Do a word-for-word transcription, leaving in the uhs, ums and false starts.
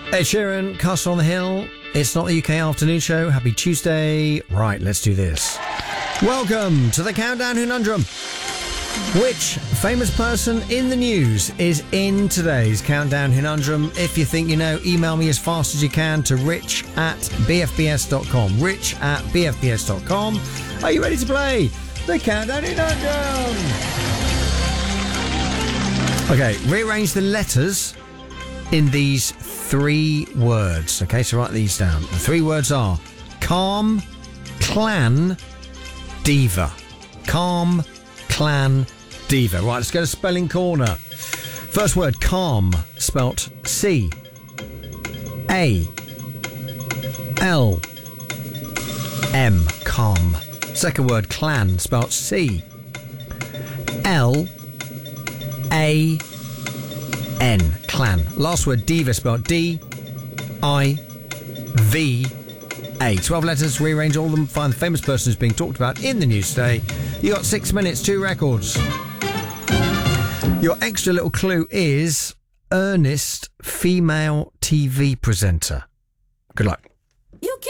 Ed Sheeran, Castle on the Hill. It's not the U K afternoon show. Happy Tuesday. Right, let's do this. Welcome to the Countdown Conundrum. Which famous person in the news is in today's Countdown Conundrum? If you think you know, email me as fast as you can to rich at b f b s dot com. Rich at b f b s dot com. Are you ready to play the Countdown Conundrum? Okay, rearrange the letters in these three words. Okay, so write these down. The three words are calm, clan, diva. Calm, clan, diva. Right, let's go to Spelling Corner. First word, calm, spelt C A L M, calm. Second word, clan, spelt C L A N, clan. Last word, diva, spelled D I V A. twelve letters, rearrange all of them, find the famous person who's being talked about in the news today. You got six minutes, two records. Your extra little clue is earnest female T V presenter. Good luck.